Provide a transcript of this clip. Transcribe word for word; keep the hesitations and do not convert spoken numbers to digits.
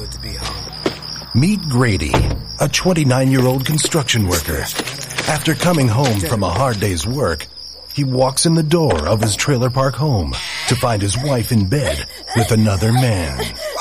good to be home. Meet Grady, a twenty-nine-year-old construction worker. After coming home from a hard day's work, he walks in the door of his trailer park home to find his wife in bed with another man.